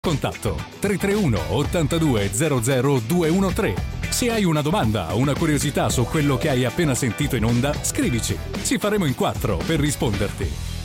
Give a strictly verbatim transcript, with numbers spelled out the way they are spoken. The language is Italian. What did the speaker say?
Contatto tre tre uno ottantadue zero zero due uno tre. Se hai una domanda o una curiosità su quello che hai appena sentito in onda, scrivici. Ci faremo in quattro per risponderti.